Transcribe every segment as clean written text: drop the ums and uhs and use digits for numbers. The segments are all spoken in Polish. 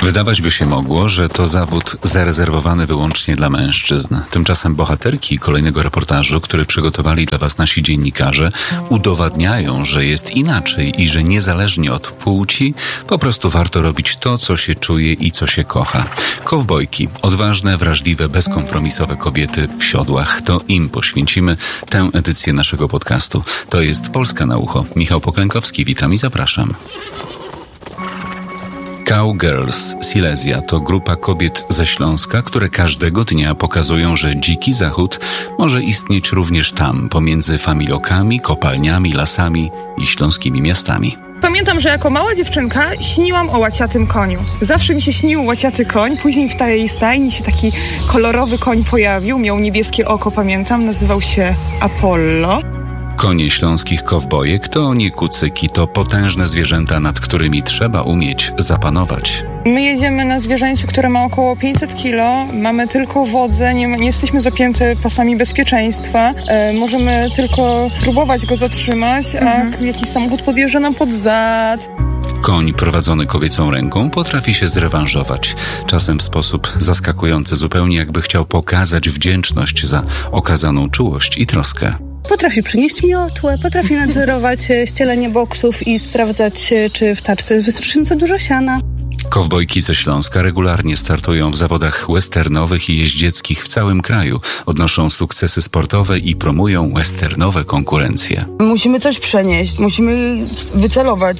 Wydawać by się mogło, że to zawód zarezerwowany wyłącznie dla mężczyzn. Tymczasem bohaterki kolejnego reportażu, który przygotowali dla Was nasi dziennikarze, udowadniają, że jest inaczej i że niezależnie od płci po prostu warto robić to, co się czuje i co się kocha. Kowbojki, odważne, wrażliwe, bezkompromisowe kobiety w siodłach. To im poświęcimy tę edycję naszego podcastu. To jest Polska na ucho. Michał Poklękowski, witam i zapraszam. Cowgirls Silesia to grupa kobiet ze Śląska, które każdego dnia pokazują, że dziki zachód może istnieć również tam, pomiędzy familokami, kopalniami, lasami i śląskimi miastami. Pamiętam, że jako mała dziewczynka śniłam o łaciatym koniu. Zawsze mi się śnił łaciaty koń, później w tej stajni się taki kolorowy koń pojawił, miał niebieskie oko, pamiętam, nazywał się Apollo. Konie śląskich kowbojek to nie kucyki, to potężne zwierzęta, nad którymi trzeba umieć zapanować. My jedziemy na zwierzęciu, które ma około 500 kilo, mamy tylko wodzę, nie jesteśmy zapięte pasami bezpieczeństwa, możemy tylko próbować go zatrzymać, a jakiś samochód podjeżdża nam pod zad. Koń prowadzony kobiecą ręką potrafi się zrewanżować, czasem w sposób zaskakujący, zupełnie jakby chciał pokazać wdzięczność za okazaną czułość i troskę. Potrafi przynieść miotłę, potrafi nadzorować ścielenie boksów i sprawdzać, czy w taczce jest wystarczająco dużo siana. Kowbojki ze Śląska regularnie startują w zawodach westernowych i jeździeckich w całym kraju. Odnoszą sukcesy sportowe i promują westernowe konkurencje. Musimy coś przenieść, musimy wycelować.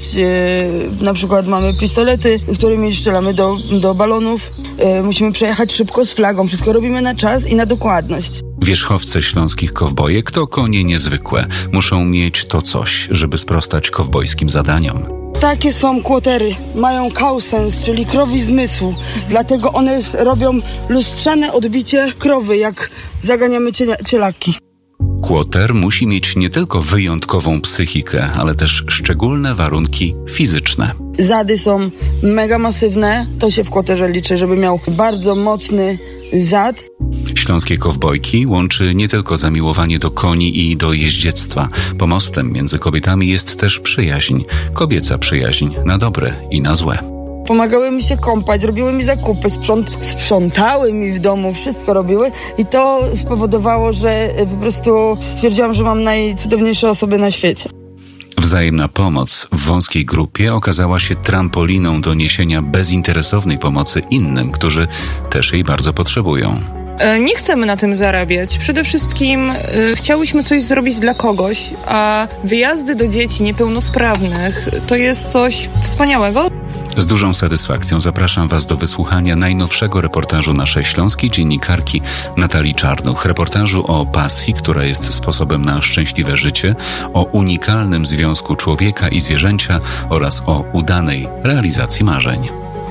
Na przykład mamy pistolety, którymi strzelamy do balonów. Musimy przejechać szybko z flagą. Wszystko robimy na czas i na dokładność. Wierzchowce śląskich kowbojek to konie niezwykłe. Muszą mieć to coś, żeby sprostać kowbojskim zadaniom. Takie są kłotery. Mają kausens, czyli krowi zmysł. Dlatego one robią lustrzane odbicie krowy, jak zaganiamy cielaki. Kłoter musi mieć nie tylko wyjątkową psychikę, ale też szczególne warunki fizyczne. Zady są mega masywne. To się w kłoterze liczy, żeby miał bardzo mocny zad. Śląskie kowbojki łączy nie tylko zamiłowanie do koni i do jeździectwa. Pomostem między kobietami jest też przyjaźń. Kobieca przyjaźń na dobre i na złe. Pomagały mi się kąpać, robiły mi zakupy, sprzątały mi w domu, wszystko robiły i to spowodowało, że po prostu stwierdziłam, że mam najcudowniejsze osoby na świecie. Wzajemna pomoc w wąskiej grupie okazała się trampoliną do niesienia bezinteresownej pomocy innym, którzy też jej bardzo potrzebują. Nie chcemy na tym zarabiać. Przede wszystkim chciałyśmy coś zrobić dla kogoś, a wyjazdy do dzieci niepełnosprawnych to jest coś wspaniałego. Z dużą satysfakcją zapraszam Was do wysłuchania najnowszego reportażu naszej śląskiej dziennikarki Natalii Czarnuch. Reportażu o pasji, która jest sposobem na szczęśliwe życie, o unikalnym związku człowieka i zwierzęcia oraz o udanej realizacji marzeń.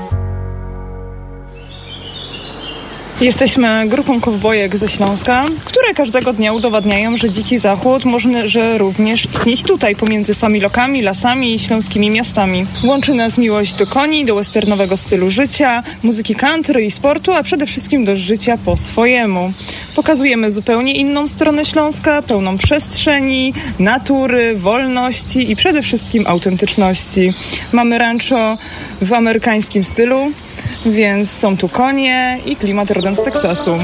Jesteśmy grupą kowbojek ze Śląska, które każdego dnia udowadniają, że dziki zachód może również istnieć tutaj, pomiędzy familokami, lasami i śląskimi miastami. Łączy nas miłość do koni, do westernowego stylu życia, muzyki country i sportu, a przede wszystkim do życia po swojemu. Pokazujemy zupełnie inną stronę Śląska, pełną przestrzeni, natury, wolności i przede wszystkim autentyczności. Mamy rancho w amerykańskim stylu, więc są tu konie i klimat rodem z Teksasu.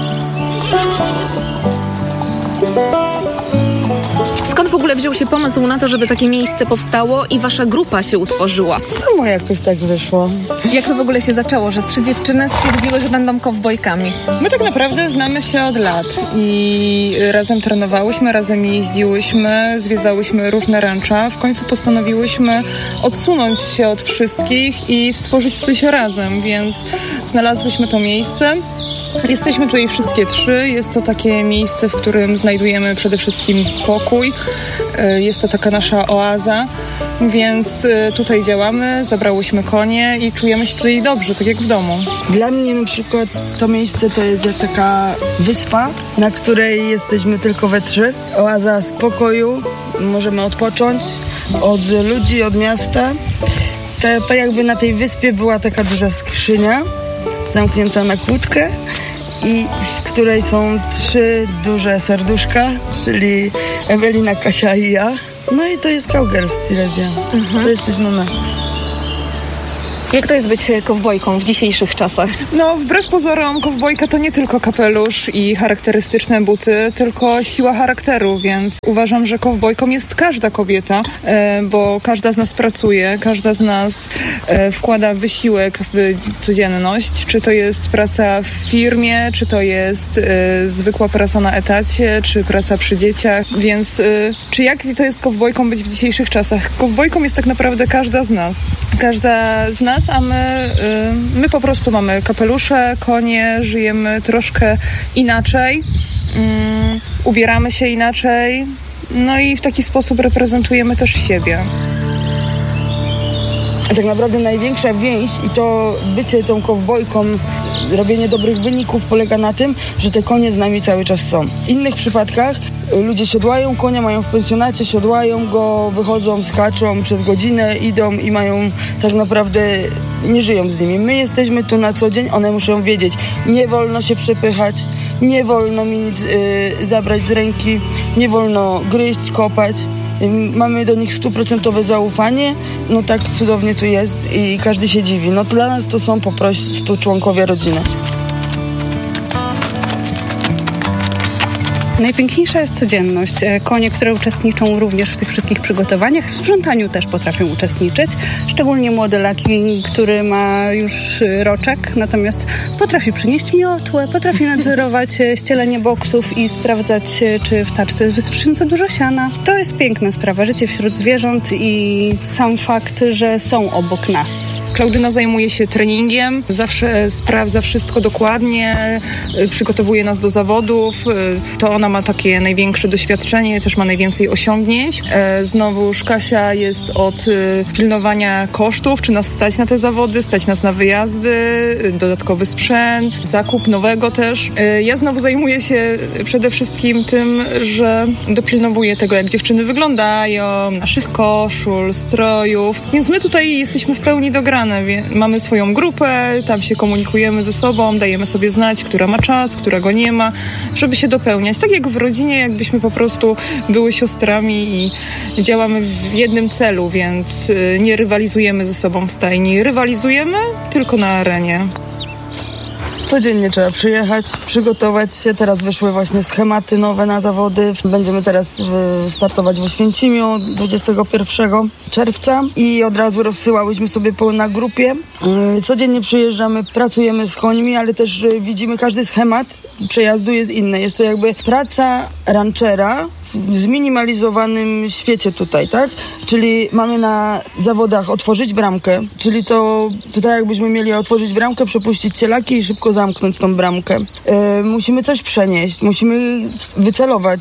Skąd w ogóle wziął się pomysł na to, żeby takie miejsce powstało i wasza grupa się utworzyła? Samo jakoś tak wyszło. Jak to w ogóle się zaczęło, że 3 dziewczyny stwierdziły, że będą kowbojkami? My tak naprawdę znamy się od lat i razem trenowałyśmy, razem jeździłyśmy, zwiedzałyśmy różne rancha. W końcu postanowiłyśmy odsunąć się od wszystkich i stworzyć coś razem, więc znalazłyśmy to miejsce. Jesteśmy tutaj wszystkie 3. Jest to takie miejsce, w którym znajdujemy przede wszystkim spokój. Jest to taka nasza oaza, więc tutaj działamy, zabrałyśmy konie i czujemy się tutaj dobrze, tak jak w domu. Dla mnie na przykład to miejsce to jest jak taka wyspa, na której jesteśmy tylko we 3. Oaza spokoju, możemy odpocząć od ludzi, od miasta. To jakby na tej wyspie była taka duża skrzynia, zamknięta na kłódkę i w której są 3 duże serduszka, czyli Ewelina, Kasia i ja. No i to jest Cowgirls Silesia. To jesteśmy my. Jak to jest być kowbojką w dzisiejszych czasach? No, wbrew pozorom, kowbojka to nie tylko kapelusz i charakterystyczne buty, tylko siła charakteru, więc uważam, że kowbojką jest każda kobieta, bo każda z nas pracuje, każda z nas wkłada wysiłek w codzienność, czy to jest praca w firmie, czy to jest zwykła praca na etacie, czy praca przy dzieciach, więc jak to jest kowbojką być w dzisiejszych czasach? Kowbojką jest tak naprawdę każda z nas. Każda z nas, a my po prostu mamy kapelusze, konie, żyjemy troszkę inaczej, ubieramy się inaczej, no i w taki sposób reprezentujemy też siebie. Tak naprawdę największa więź i to bycie tą kowbojką, robienie dobrych wyników polega na tym, że te konie z nami cały czas są. W innych przypadkach ludzie siodłają konia, mają w pensjonacie, siodłają go, wychodzą, skaczą przez godzinę, idą i mają tak naprawdę, nie żyją z nimi. My jesteśmy tu na co dzień, one muszą wiedzieć, nie wolno się przepychać, nie wolno mi nic zabrać z ręki, nie wolno gryźć, kopać. Mamy do nich 100% zaufanie, no tak cudownie tu jest i każdy się dziwi. No dla nas to są po prostu członkowie rodziny. Najpiękniejsza jest codzienność. Konie, które uczestniczą również w tych wszystkich przygotowaniach, w sprzątaniu też potrafią uczestniczyć. Szczególnie młody Laki, który ma już roczek, natomiast potrafi przynieść miotłę, potrafi nadzorować ścielenie boksów i sprawdzać, czy w taczce jest wystarczająco dużo siana. To jest piękna sprawa, życie wśród zwierząt i sam fakt, że są obok nas. Klaudyna zajmuje się treningiem, zawsze sprawdza wszystko dokładnie, przygotowuje nas do zawodów. To ona ma takie największe doświadczenie, też ma najwięcej osiągnięć. Znowuż Kasia jest od pilnowania kosztów, czy nas stać na te zawody, stać nas na wyjazdy, dodatkowy sprzęt, zakup nowego też. Ja znowu zajmuję się przede wszystkim tym, że dopilnowuję tego, jak dziewczyny wyglądają, naszych koszul, strojów, więc my tutaj jesteśmy w pełni dograne. Mamy swoją grupę, tam się komunikujemy ze sobą, dajemy sobie znać, która ma czas, którego nie ma, żeby się dopełniać. Tak jak w rodzinie, jakbyśmy po prostu były siostrami i działamy w jednym celu, więc nie rywalizujemy ze sobą w stajni. Rywalizujemy tylko na arenie. Codziennie trzeba przyjechać, przygotować się. Teraz wyszły właśnie schematy nowe na zawody. Będziemy teraz startować w Oświęcimiu 21 czerwca i od razu rozsyłałyśmy sobie na grupie. Codziennie przyjeżdżamy, pracujemy z końmi, ale też widzimy każdy schemat przejazdu jest inny. Jest to jakby praca ranchera w zminimalizowanym świecie tutaj, tak? Czyli mamy na zawodach otworzyć bramkę, czyli to tak jakbyśmy mieli otworzyć bramkę, przepuścić cielaki i szybko zamknąć tą bramkę. Musimy coś przenieść, musimy wycelować.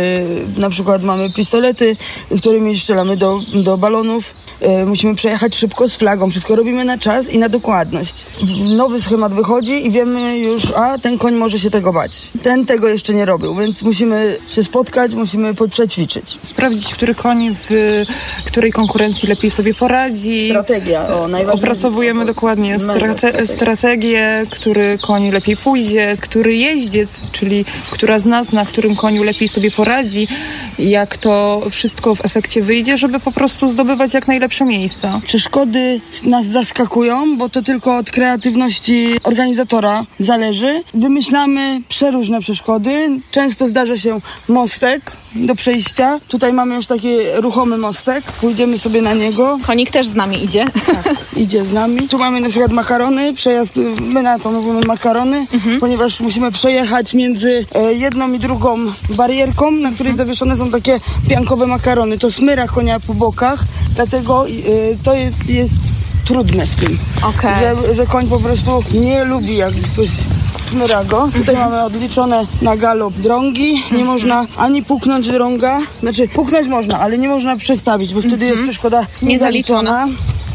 Na przykład mamy pistolety, którymi strzelamy do balonów. Musimy przejechać szybko z flagą. Wszystko robimy na czas i na dokładność. Nowy schemat wychodzi i wiemy już, ten koń może się tego bać. Ten tego jeszcze nie robił, więc musimy się spotkać, musimy przećwiczyć. Sprawdzić, który koń w której konkurencji lepiej sobie poradzi. Strategia, najważniejsza. Opracowujemy dokładnie strategię, który koń lepiej pójdzie, który jeździec, czyli która z nas na którym koniu lepiej sobie poradzi, jak to wszystko w efekcie wyjdzie, żeby po prostu zdobywać jak najlepsze miejsca. Przeszkody nas zaskakują, bo to tylko od kreatywności organizatora zależy. Wymyślamy przeróżne przeszkody. Często zdarza się mostek do przejścia. Tutaj mamy już taki ruchomy mostek. Pójdziemy sobie na niego. Konik też z nami idzie. Tak, idzie z nami. Tu mamy na przykład makarony. Przejazd, my na to mówimy makarony, ponieważ musimy przejechać między jedną i drugą barierką, na której zawieszone są takie piankowe makarony. To smyra konia po bokach, dlatego to jest trudne w tym, że koń po prostu nie lubi, jak coś smyra go. Tutaj mamy odliczone na galop drągi. Nie można ani puknąć drąga, znaczy puknąć można, ale nie można przestawić, bo wtedy jest przeszkoda niezaliczona.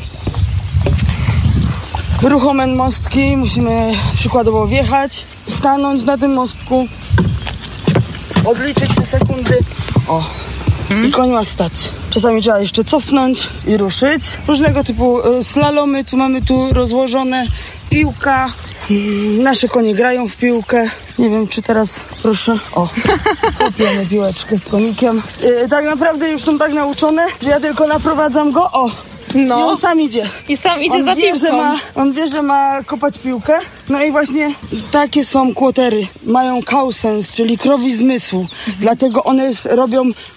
Ruchome mostki, musimy przykładowo wjechać, stanąć na tym mostku, odliczyć te sekundy. I koń ma stać. Czasami trzeba jeszcze cofnąć i ruszyć. Różnego typu slalomy, tu mamy rozłożone, piłka. Nasze konie grają w piłkę. Nie wiem, czy teraz, proszę, kopiemy piłeczkę z konikiem. Tak naprawdę już są tak nauczone, że ja tylko naprowadzam go, I on sam idzie. I sam idzie za piłką. On wie, że ma kopać piłkę. No i właśnie takie są kłotery. Mają kausens, czyli krowi zmysłu. Dlatego one robią